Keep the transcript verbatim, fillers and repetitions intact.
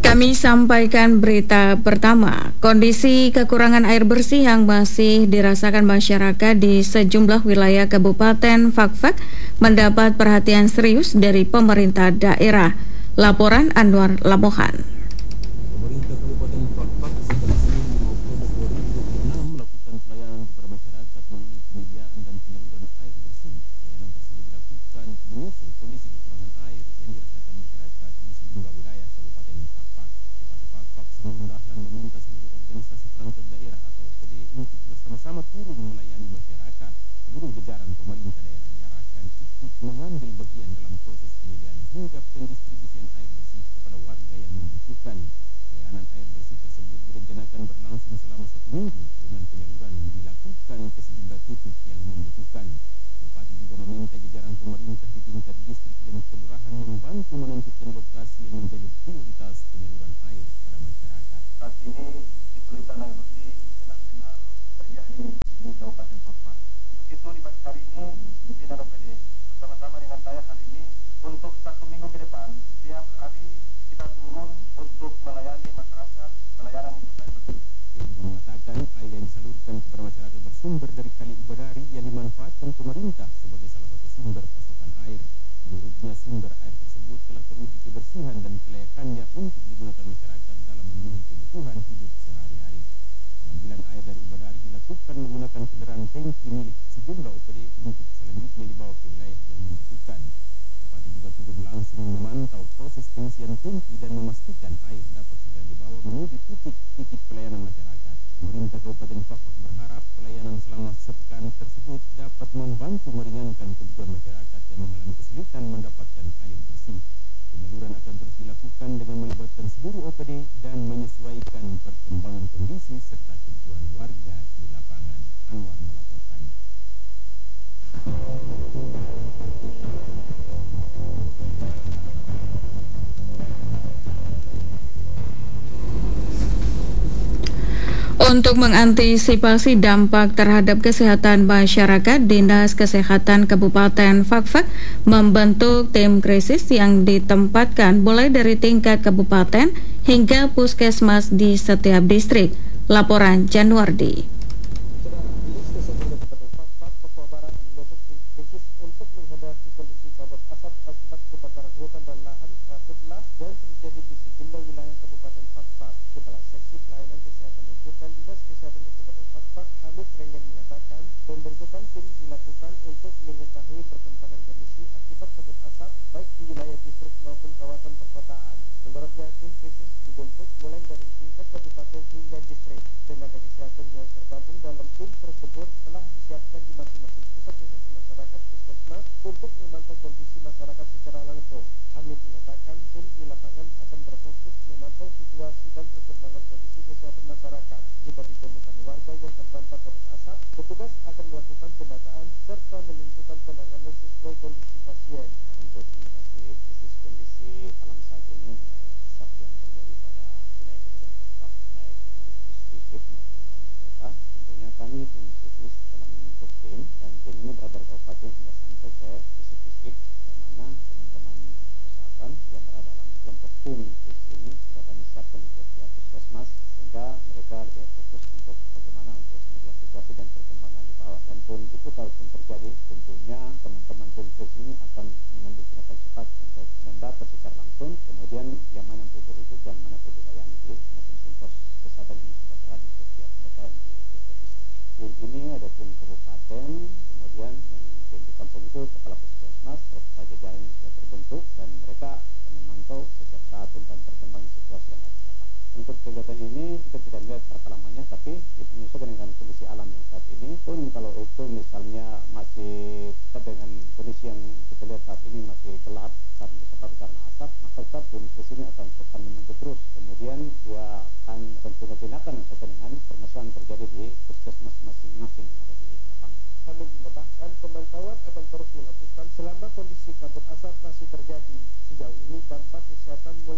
Kami sampaikan berita pertama, kondisi kekurangan air bersih yang masih dirasakan masyarakat di sejumlah wilayah Kabupaten Fakfak mendapat perhatian serius dari pemerintah daerah. Laporan Anwar Lamohan. Pemerintah Kabupaten Fakfak setelah Senin lima Oktober dua ribu dua puluh enam melakukan pelayanan kepada masyarakat melalui penyediaan dan penyaluran air bersih. Pelayanan tersebut dilakukan menyusul kondisi kekurangan air yang dirasakan masyarakat di sejumlah wilayah Kabupaten Fakfak. Bupati Fakfak Samuel Dahlan meminta seluruh organisasi perangkat daerah atau O P D untuk bersama-sama turun melayani masyarakat. Seluruh jajaran pemerintah daerah diarahkan ikut mengambil bagian dalam proses penyediaan hingga pendistribusian air bersih kepada warga yang membutuhkan. Pelayanan air bersih tersebut direncanakan berlangsung selama satu minggu dengan penyaluran dilakukan ke sejumlah titik yang membutuhkan. Bupati juga meminta jajaran pemerintah di tingkat distrik dan kelurahan membantu menentukan lokasi yang menjadi prioritas penyaluran air kepada masyarakat. Saat ini kesulitan air bersih benar-benar terjadi di Kabupaten Fakfak. Untuk itu di pagi hari ini pimpinan O P D bersama-sama dengan saya hari ini untuk satu minggu ke depan setiap hari kita turun untuk melayani masyarakat pelayanan untuk air bersih. Ia juga mengatakan air yang disalurkan kepada masyarakat bersumber dari Kali Ubadari yang dimanfaatkan pemerintah sebagai salah satu sumber pasokan air. Menurutnya sumber air tersebut telah teruji kebersihan dan kelayakannya untuk digunakan masyarakat dalam memenuhi kebutuhan hidup sehari-hari. Pengambilan air dari Ubadari dilakukan menggunakan kendaraan tangki milik sejumlah O P D untuk selanjutnya dibawa ke wilayah yang membutuhkan. Bupati juga turun langsung memantau proses pengisian tangki dan memastikan air dapat segera dibawa menuju titik-titik pelayanan masyarakat. Pemerintah Kabupaten Fakfak berharap pelayanan selama sepekan tersebut dapat membantu meringankan kebutuhan masyarakat yang mengalami kesulitan mendapatkan air bersih. Penyaluran akan terus dilakukan dengan melibatkan seluruh O P D dan menyesuaikan perkembangan kondisi serta kebutuhan warga di lapangan. Anwar melaporkan. Untuk mengantisipasi dampak terhadap kesehatan masyarakat, Dinas Kesehatan Kabupaten Fakfak membentuk tim krisis yang ditempatkan mulai dari tingkat kabupaten hingga puskesmas di setiap distrik. Laporan Januardi. Dinas Kesehatan Kabupaten Fakfak, Papua Barat membentuk tim krisis untuk menghadapi kondisi kabut asap akibat kebakaran hutan dan lahan karhutlah yang terjadi di sejumlah wilayah Kabupaten Fakfak. Kepala Seksi Pelayanan Kesehatan Rujukan Dinas Kesehatan Kabupaten Fakfak, Hamid Rengen mengatakan pembentukan tim dilakukan untuk mengetahui perkembangan kondisi akibat kabut asap baik di wilayah distrik maupun kawasan perkotaan. Menurutnya tim krisis dibentuk mulai dari tingkat kabupaten hingga distrik. Tenaga kesehatan yang tergabung dalam tim tersebut telah disiapkan di masing-masing pusat kesehatan masyarakat puskesmas untuk memantau kondisi masyarakat secara langsung. Hamid mengatakan tim di lapangan akan berfokus memantau situasi dan perkembangan kondisi kesehatan masyarakat. Jika ditemukan warga yang terdampak kabut asap, petugas akan melakukan pendataan serta menentukan penanganan sesuai kondisi pasien. Untuk mengatasi krisis kondisi alam saat ini mengenai asap yang terjadi pada wilayah Kabupaten Fakfak, baik yang ada di distrik maupun di kota, tentunya kami tim khusus telah membentuk tim, dan tim ini berada dari kabupaten hingga sampai ke distrik-distrik, yang mana teman-teman kesehatan yang berada dalam kelompok tim khusus ini sudah kami siapkan di setiap puskesmas, sehingga mereka lebih fokus untuk bagaimana untuk melihat situasi dan perkembangan di bawah. Dan pun itu kalaupun terjadi, tentunya teman-teman tim khusus ini akan mengambil tindakan cepat untuk mendata secara langsung, kemudian yang mana perlu dirujuk dan mana perlu dilayani di masing-masing pos kesehatan yang sudah berada di setiap P K M di setiap distrik. Tim ini ada tim kabupaten, kemudian yang tim di kampung itu kepala puskesmas, serta jajaran yang sudah terbentuk, dan mereka akan memantau setiap saat tentang perkembangan situasi yang ada di lapangan. Untuk kegiatan ini kita tidak melihat berapa lamanya, tapi kita menyesuaikan dengan kondisi alam yang saat ini. Pun kalau itu misalnya masih tetap dengan kondisi yang kita lihat saat ini masih gelap karena disebabkan karena asap, maka tetap tim krisis ini akan akan membantu terus. Kemudian dia akan tentunya tindakan berkaitan dengan permasalahan terjadi di puskesmas masing-masing yang ada di lapangan. Kami menambahkan pemantauan akan terus dilakukan selama kondisi kabut asap masih terjadi. Sejauh ini dampak kesehatan mulai